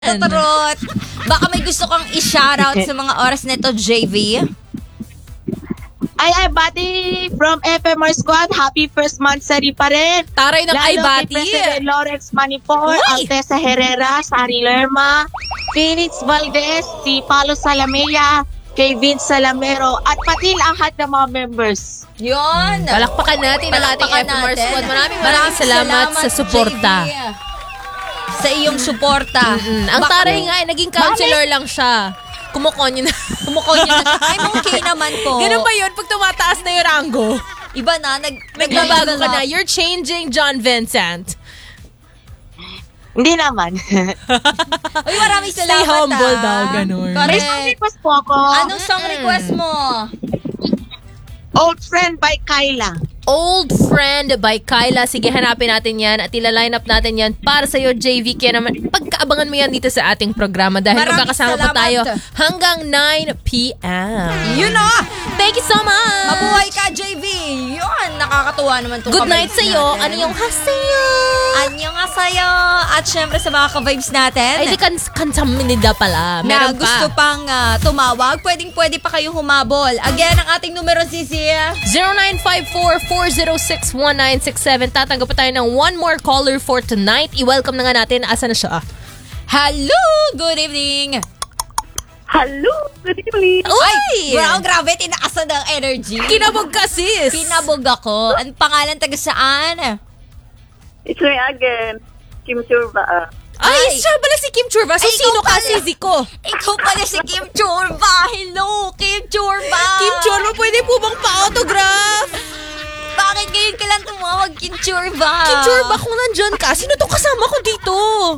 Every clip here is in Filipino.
Tatarot. Baka may gusto kang i-shoutout sa mga oras nito, JV. Ay, buddy from FMR Squad. Happy first month sari pa rin. Taray ng ay, Lalo bati. kay President Lawrence Manipor, Altesa Herrera, Sari Lerma, Phoenix Valdez, si Palo Salamea, kay Vince Salamero, at pati lahat ng mga members. Yun. Palakpakan natin ang ating FMR Squad. Maraming salamat sa suporta. JV, sa iyong suporta. Ang taray nga, naging counselor lang siya. Kumukonyo na. Kumukonyo na. Ay, okay naman po. Ganun ba yun? Pag tumataas na yung rango, Iba na. nagbabago ka na. You're changing John Vincent. Hindi naman. Uy, maraming Stay salamat. humble daw, ganun. May Correct. song request po ako. Anong song request mo? Old Friend by Kyla. Old Friend by Kyla. Sige, hanapin natin yan at ila-line up natin yan para sa'yo, JV. Kaya naman, pagkaabangan mo yan dito sa ating programa dahil Maraming magkakasama pa salamat. tayo hanggang 9 p.m. Yun na. Thank you so much! Mabuhay ka, JV. Yun, nakakatuwa naman itong Good night ka-vibes sa'yo. natin. Ano yung hasayo? Anyo nga sa'yo. At syempre sa mga ka-vibes natin. Ay, di kansaminida pala. na Meron gusto pa. pang tumawag, pwede pa kayong humabol. Again, ang ating numero, Sisi. 0954-406-1967. Tatanggap pa tayo ng one more caller for tonight. I-welcome na nga natin. Asa na siya? Hello! Good evening! Hello, good evening. Ay! Wow, grabe, tinaasan ng energy. Kinabog ka, sis! Pinabog ako. Ang pangalan taga saan? It's me again, Kim Churba. Ay, siya pala si Kim Churba. So, Ay, sino ikaw ka, pala. sisi ko? Ikaw pala si Kim Churba. Hello, Kim Churba. Kim Churba, pwede po bang pa-autograph? Bakit ngayon ka lang tumawag, Kim Churba? Kim Churba, kung nandyan ka, sino to kasama ko dito?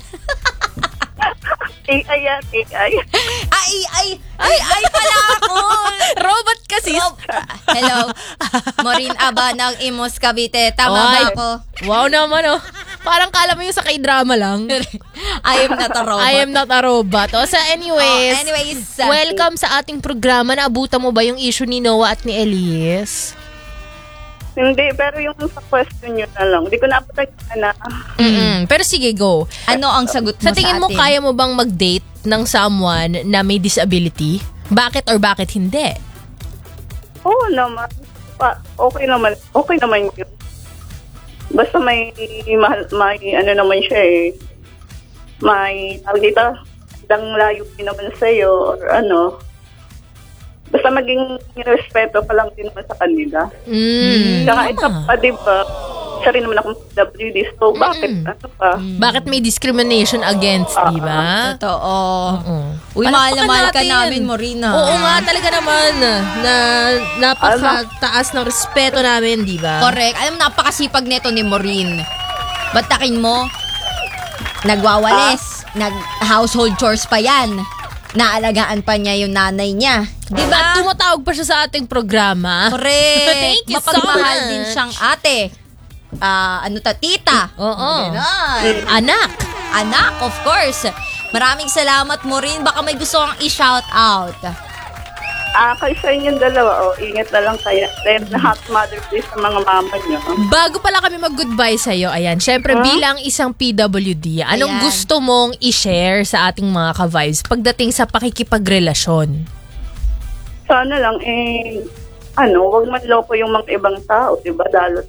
AI yan, AI. Ay pala ako. Robot ka, sis. Hello. Maureen Aba ng Imus Cavite. Tama ba Ay. ako? Wow naman, oh. Parang kala mo yung sa K-drama lang. I am not a robot. I am not a robot. O, so anyways, welcome sa ating programa. Naabutan mo ba yung issue ni Noah at ni Elise? Hindi, pero yung sa question nyo na lang. Hindi ko napatay na. Pero sige, go. Ano ang sagot mo Sa tingin mo, atin? kaya mo bang mag-date ng someone na may disability? Bakit or bakit hindi? Oo naman. Okay naman. Okay naman yun. Basta may ano naman siya eh. May, tawag dito, dang layo din naman sa'yo or ano. Basta maging respeto pa lang din naman sa kanila. Saka isa pa, diba, isa rin naman akong WD. So, bakit? Ano pa? Bakit may discrimination against, di ba? Totoo. Uy, Palakpakan mahal na mahal ka natin. namin, Morina. Oo nga, talaga naman. Na napakataas ng respeto namin, di ba? Correct. Alam mo, napakasipag nito ni Maureen. Batakin mo, nagwawalis, nag-household chores pa yan. Naalagaan pa niya yung nanay niya. Di ba? At tumatawag pa siya sa ating programa. Correct. Thank you so Mapagmahal much. din siyang ate. Tita. Oo. Ganon. Anak, of course. Maraming salamat, Maureen. Baka may gusto kang i-shout out. Kayo sa inyong dalawa, ingat na lang kaya. Then, happy Mother's Day sa mga mama niyo. Bago pala kami mag-goodbye sa'yo, ayan, syempre bilang isang PWD, anong Ayan. gusto mong i-share sa ating mga ka-vibes pagdating sa pakikipagrelasyon? Sana lang, huwag manloko yung mga ibang tao, diba? Dalo,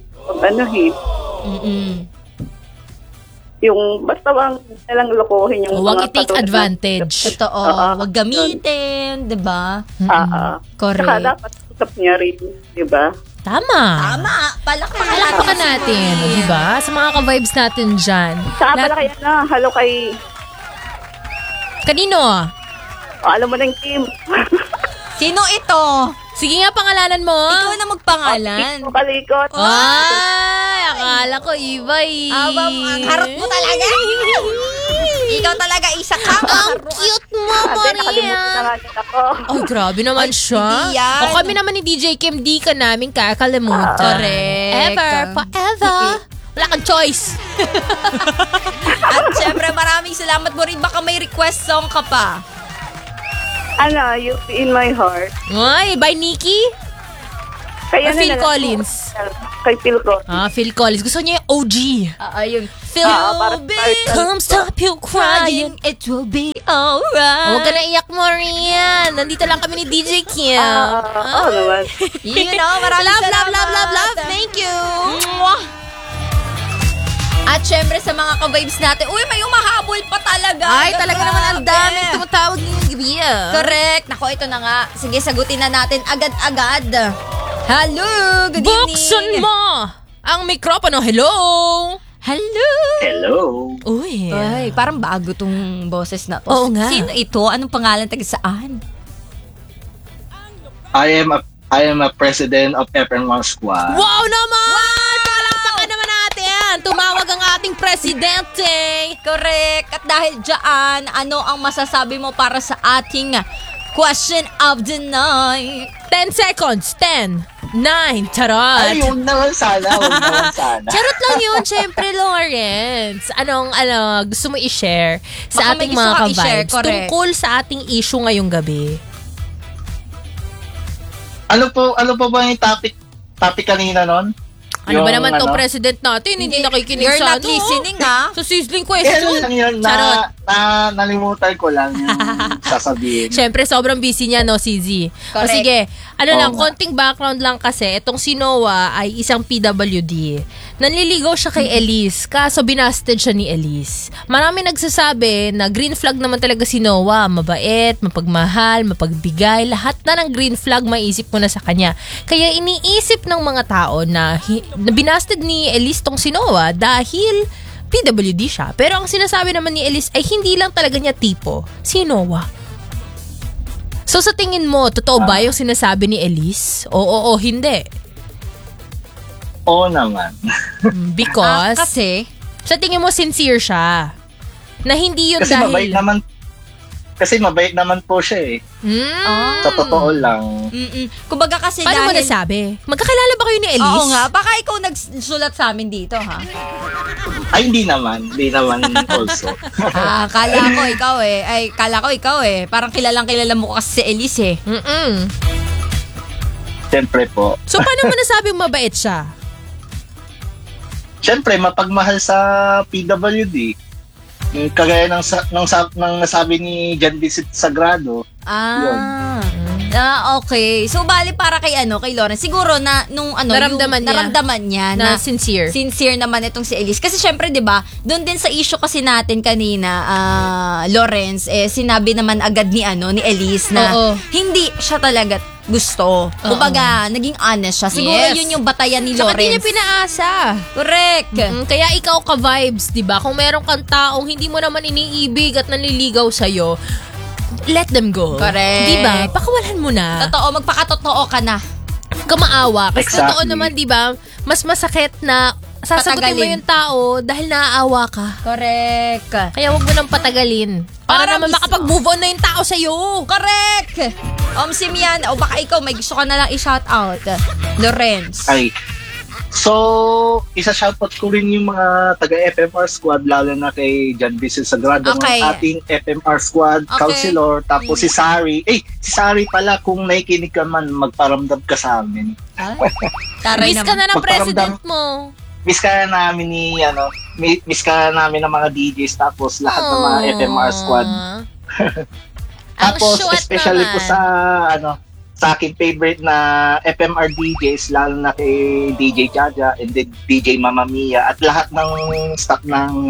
yung basta wang nilang lokohin yung Huwag mga i-take katulad advantage. Totoo. Wag gamitin, di ba? Correct. Saka dapat usap niya rin, diba? Tama. Tama. Palakpakan natin, di ba? Sa mga ka-vibes natin dyan. Saka pala kaya halo kay, Kanino? alam mo na yung team. Sino ito? Sige nga, pangalanan mo. Ikaw na magpangalan. Kalikot. Ay, akala ko iba eh. Abang, ang harap mo talaga. Ikaw talaga isa ka. Ang cute mo, Nakalimutan na Maria. nga din ako. Oh, grabe naman siya. hindi yan. O kami naman ni DJ Kim, di ka namin kakalimutan. Correct. Ever, forever. Wala kang choice. At syempre, maraming salamat mo rin. Baka may request song ka pa. You in my heart. Ay, by Nikki? Kaya Or Phil Collins? Kay Phil Collins. Phil Collins. Gusto niya yung OG. Ayun. Phil para Come stop you crying. crying, it will be alright. Huwag ka na iyak mo, Rian. Nandito lang kami ni DJ Kim. Oo naman. You know, maraming Love, salamat. love, love, love, love. Thank you. Mwah! At syempre sa mga ka-vibes natin, uy, may umahabol pa talaga. Ay, talaga Grabe. naman ang dami tumatawag ng Ria. Correct. Nako, ito na nga. Sige, sagutin na natin agad-agad. Hello, good Buksan evening. mo ang mikropono. Hello. Hello. Hello. Uy. Ay, parang bago tong boses na to. Oo nga. Sino ito? Anong pangalan, taga saan? I am a president of FM1 Squad. Wow naman! Palakpakan naman natin. Tumawag ang ating presidente. Correct. At dahil dyan, ano ang masasabi mo para sa ating question of the night? 10 seconds. 10, 9, charot. Ay, huwag naman sana. Huwag naman sana. Charot lang yun, syempre, Lawrence. Anong gusto mo i-share sa Baka may ating gusto mga kang i-share, ka-vibes correct. tungkol sa ating issue ngayong gabi? Ano po ba yung topic kanina nun? Ano ba Yung naman tong president natin? Hindi nakikinig You're sa not listening, ha? Sa sizzling Eh, question. ano lang yun, Charot. nalimutan ko lang yung sasabihin. Siyempre, sobrang busy niya, no, CZ? O Correct. sige, lang, Oo. konting background lang kasi, itong si Noah ay isang PWD. Nanliligaw siya kay Elise, kaso binasted siya ni Elise. Marami nagsasabi na green flag naman talaga si Noah. Mabait, mapagmahal, mapagbigay, lahat na ng green flag maisip mo na sa kanya. Kaya iniisip ng mga tao na binasted ni Elise tong si Noah dahil PWD siya. Pero ang sinasabi naman ni Elise ay hindi lang talaga niya tipo, si Noah. So sa tingin mo, totoo ba yung sinasabi ni Elise? Oo, hindi. Oo naman. Because, Kasi, sa tingin mo sincere siya. Na hindi yun Kasi mabait dahil... naman. Kasi mabait naman po siya eh. Sa totoo lang. kumbaga kasi Paano mo dahil... nasabi? Magkakilala ba kayo ni Elise? Oo nga, baka ikaw nagsulat sa amin dito, ha? Ay, hindi naman. Hindi naman also. Kala ko ikaw eh. Parang kilala mo kasi si Elise eh. Siyempre po. So, paano mo nasabing mabait siya? Siyempre, mapagmahal sa PWD. Yung kagaya ng nasabi ni John Vincent Sagrado. Okay. So, bali para kay Lawrence. Siguro na, Naramdaman niya. naramdaman niya Na sincere. Sincere naman itong si Elise. Kasi syempre, di ba, doon din sa issue kasi natin kanina, Lawrence, sinabi naman agad ni Elise na Oo. hindi siya talaga gusto. Kumbaga, naging honest siya. Siguro Yes. yun yung batayan ni Tsaka di Lawrence. niya pinaasa. Correct. Kaya ikaw ka-vibes, di ba? Kung meron kang taong hindi mo naman iniibig at nanliligaw sa'yo, let them go. Correct. Di ba? Pakawalan mo na. Totoo, magpakatotoo ka na. Kamaawa. Kasi Exactly. totoo naman, di ba? Mas masakit na sasagutin mo Patagalin. yung tao dahil naaawa ka. Correct. Kaya wag mo nang patagalin. Para Para naman mismo. makapag-move on na yung tao sa'yo. Correct! Simian, o baka ikaw, may gusto ka na lang i-shout out. Lawrence. Ay. So, isa-shoutout ko rin yung mga taga-FMR Squad, lalo na kay John Vincent Sagrado, Okay. ng ating FMR Squad, Okay. Councilor, tapos si Sari. Si Sari pala, kung nakikinig ka man, magparamdam ka sa amin. Taray Miss ka na ng Magparamdam. president mo. Miss ka namin miss ka namin ng mga DJs, tapos lahat ng mga FMR Squad. Ang Tapos, short especially naman. po sa aking favorite na FMR DJs, lalo na kay DJ Jaja and then DJ Mama Mia at lahat ng staff ng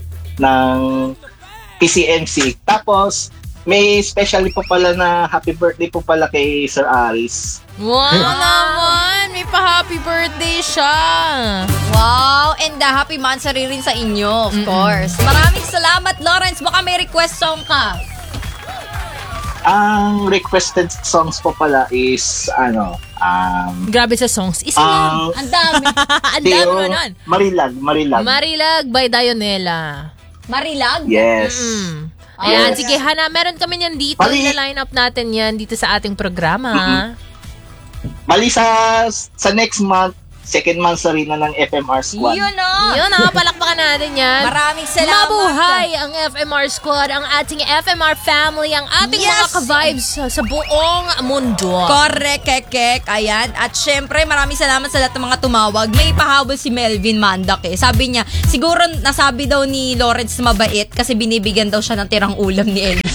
PCMC. Tapos, may especially po pala na happy birthday po pala kay Sir Aris. Wow naman! May pa-happy birthday siya! Wow, and happy mansari rin sa inyo, of course. Maraming salamat, Lawrence. Baka may request song ka. Ang requested songs po pala is Grabe sa songs. Isa lang. Ang dami. Ang dami mo nun. Marilag. Marilag by Dionela. Marilag? Yes. Ayan, Yes. sige, Hana, meron kami niyan dito. Bali- Ina-line up natin yan dito sa ating programa. Bali sa next month, second month rin na ng FMR Squad. Yun o. Yun, palakpakan natin yan. Maraming salamat. Mabuhay ang FMR Squad, ang ating FMR family, ang ating mga ka-vibes sa buong mundo. Correct, kekek. Ayan. At syempre, maraming salamat sa lahat ng mga tumawag. May pahabol si Melvin Mandak eh. Sabi niya, siguro nasabi daw ni Lawrence na mabait kasi binibigyan daw siya ng tirang ulam ni Ellie.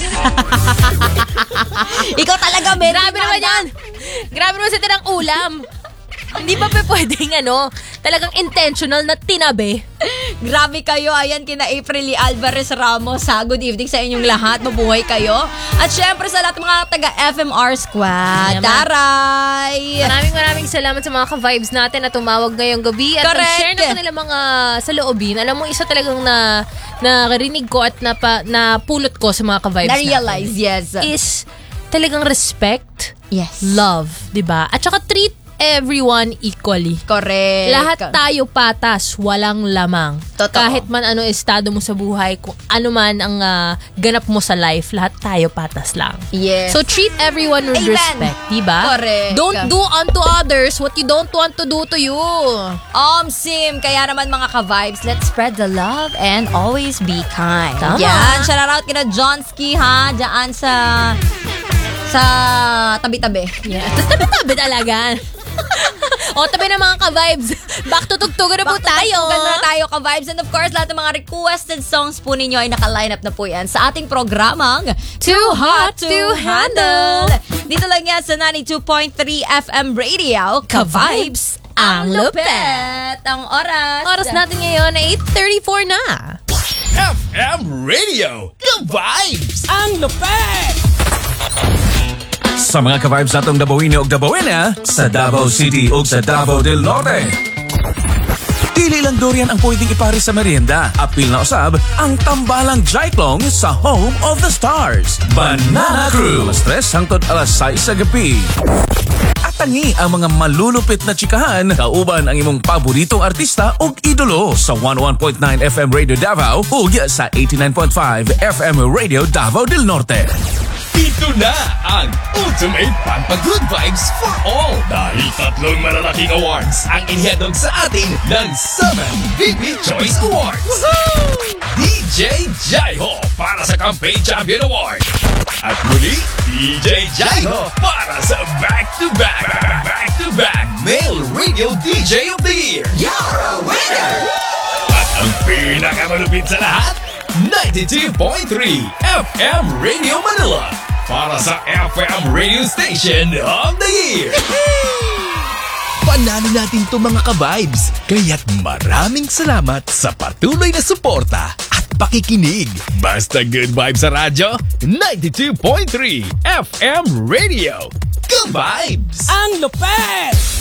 Ikaw talaga, Melvin. Grabe naman yan. Grabe naman sa tirang ulam. Hindi pa pwedeng talagang intentional na tinabi. Grabe kayo. Ayan, kina April Alvarez Ramos. Good evening sa inyong lahat. Mabuhay kayo. At syempre sa lahat ng mga taga-FMR Squad. Taray! Maraming salamat sa mga ka-vibes natin na tumawag ngayong gabi. At share na kanila mga saloobin. Alam mo, isa talagang narinig ko at napulot ko sa mga ka-vibes Na-realize, natin. yes. Is talagang respect, Yes. love, diba? At saka treat everyone equally. Correct. Lahat tayo patas, walang lamang. Totoo. Kahit man ano estado mo sa buhay, kung ano man ang ganap mo sa life, lahat tayo patas lang. Yes. So treat everyone with Amen. respect, diba? Correct. Don't do unto others what you don't want to do to you. Sim, kaya naman mga ka-vibes, let's spread the love and always be kind. Tama. Yan, shout out kina Johnsky ha, dyan sa tabi-tabi. Yeah. Tabi-tabi talaga. O, tabi na mga ka-vibes. Back to tugtugan na po tayo. Tugtugan na tayo ka-vibes. And of course, lahat ng mga requested songs po ninyo ay naka-line up na po yan sa ating programang Too Hot to Handle. Dito lang yan sa 92.3 FM Radio. Ka-vibes ang lupet. Ang Oras natin ngayon ay 8:34 na. FM Radio, ka-vibes ang lupet! Sa mga ka-vibes natong Dabawini o Dabawina, sa Davao City o sa Davao del Norte. Dili lang durian ang pwedeng ipari sa merienda. Apil na usab ang tambalang Jaiklong sa Home of the Stars. Banana Crew. Alas 3 hangtod alas 6 sa gabi. At tangi ang mga malulupit na chikahan, kauban ang imong paboritong artista o idolo sa 101.9 FM Radio Davao o sa 89.5 FM Radio Davao del Norte. Ito na ang Ultimate Pampagood Vibes for All dahil 3 malalaking awards ang inihandog sa atin ng 7 VP Choice Awards. Woohoo! DJ Jaiho para sa Campaign Champion Award. At muli, DJ Jaiho para sa Back-to-Back Male Radio DJ of the Year. You're a winner! At ang pinakamalupit sa lahat, 92.3 FM Radio Manila para sa FM Radio Station of the Year. Panalo natin to mga ka-vibes. Kaya't maraming salamat sa patuloy na suporta at pakikinig. Basta good vibes sa radyo, 92.3 FM Radio. Ka-vibes! Ang lupet!